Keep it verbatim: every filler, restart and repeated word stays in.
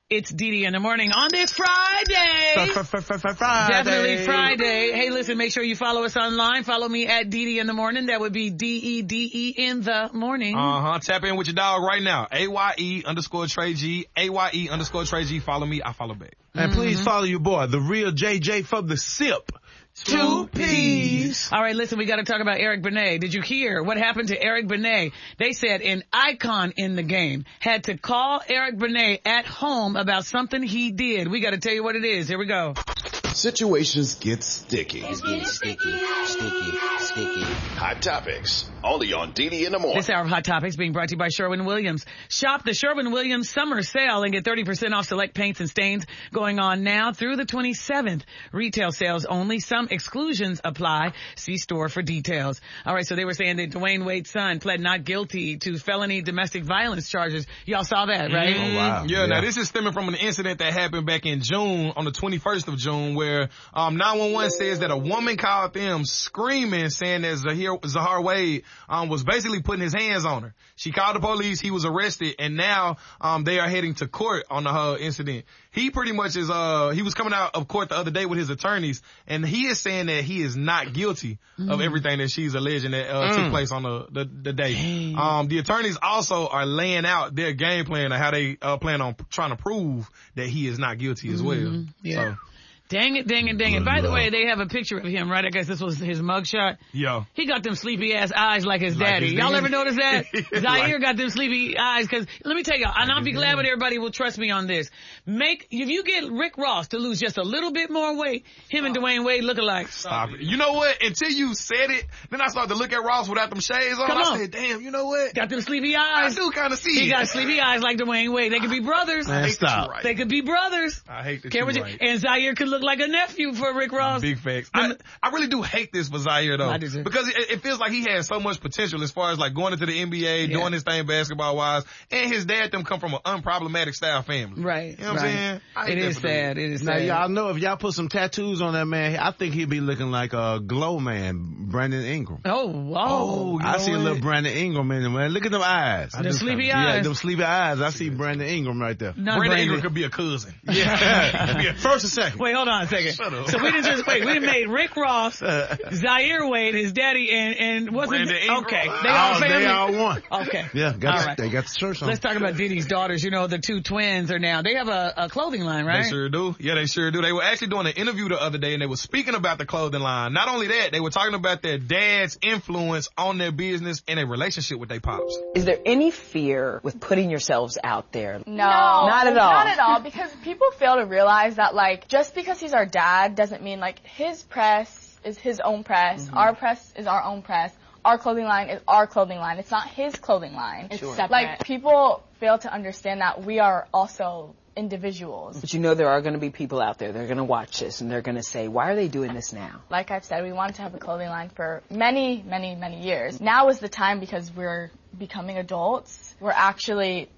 It's Dee in the morning on this Friday. Friday. Definitely Friday. Hey, listen, make sure you follow us online. Follow me at Dee in the morning. That would be D E D E in the morning. Uh-huh. Tap in with your dog right now. A Y E underscore Trey G. A Y E underscore Trey G. Follow me. I follow back. And Mm-hmm. please follow your boy, the real J J from the SIP. Two P's. All right, listen, we got to talk about Eric Benet. Did you hear what happened to Eric Benet? They said an icon in the game had to call Eric Benet at home about something he did. We got to tell you what it is. Here we go. Situations get sticky. It's getting sticky, sticky, sticky. Hot Topics, only on Dee in the morning. This hour of Hot Topics being brought to you by Sherwin-Williams. Shop the Sherwin-Williams summer sale and get thirty percent off select paints and stains going on now through the twenty-seventh. Retail sales only. Some exclusions apply. See store for details. All right, so they were saying that Dwayne Wade's son pled not guilty to felony domestic violence charges. Y'all saw that, right? Mm-hmm. Oh, wow. Yeah, Yeah. now this is stemming from an incident that happened back in June, on the twenty-first of June, where um nine one one says that a woman called them screaming, saying that Zahir, Zahar Wade um was basically putting his hands on her. She called the police, he was arrested, and now um they are heading to court on the whole incident. He pretty much is, uh, he was coming out of court the other day with his attorneys, and he is saying that he is not guilty mm. of everything that she's alleging that uh, mm. took place on the, the, the day. Dang. Um, the attorneys also are laying out their game plan of how they uh, plan on trying to prove that he is not guilty as well. Mm-hmm. Yeah. So. Dang it, dang it, dang it. By the way, they have a picture of him, right? I guess this was his mugshot. Yeah. He got them sleepy ass eyes like his like daddy. His Y'all daddy. ever notice that? Zaire like, got them sleepy eyes, cause let me tell y'all, and I'll be glad when everybody will trust me on this. Make, if you get Rick Ross to lose just a little bit more weight, him and Dwayne Wade look alike. Stop it. You know what? Until you said it, then I started to look at Ross without them shades on. Come on. I said, damn, you know what? Got them sleepy I eyes. do kind of see He it. got sleepy eyes like Dwayne Wade. They could be brothers. Man, I hate that stop. you're right. They could be brothers. I hate that Care you're what you- right. And Zaire could look like a nephew for Rick Ross. Big facts. I, I really do hate this for Zaire though. I do too. Because it, it feels like he has so much potential as far as like going into the N B A, Yeah. doing his thing basketball wise, and his dad them come from an unproblematic style family. Right. You know what right. I'm saying? I hate It that is for dude. sad. It is Now, sad. y'all know if y'all put some tattoos on that man, I think he'd be looking like a glow man, Brandon Ingram. Oh, whoa. Oh, you I know see a what? little Brandon Ingram in him, man. Look at them eyes. The sleepy Yeah, eyes. them sleepy eyes. I see Brandon Ingram right there. Not Brandon Brandon. Ingram could be a cousin. Yeah. First and second. Wait, hold on a second. Shut up. So we didn't just wait. We done made Rick Ross, Zaire Wade, his daddy, and and wasn't Brandon Ingram. okay? They all Oh, family. they all one. Okay. Yeah, got All the, right. they got the shirts on. Let's talk about Diddy's daughters. You know, the two twins are now. They have a, a clothing line, right? They sure do. Yeah, they sure do. They were actually doing an interview the other day, and they were speaking about the clothing line. Not only that, they were talking about their dad's influence on their business and their relationship with their pops. Is there any fear with putting yourselves out there? No, Not at all. Not at all, because people fail to realize that, like, just because he's our dad doesn't mean, like, his press is his own press, Mm-hmm. our press is our own press, our clothing line is our clothing line. It's not his clothing line. It's Sure. separate. Like, people fail to understand that we are also individuals. But you know there are going to be people out there that are going to watch this and they're going to say, why are they doing this now? Like I've said, we wanted to have a clothing line for many, many, many years. Now is the time because we're becoming adults. We're actually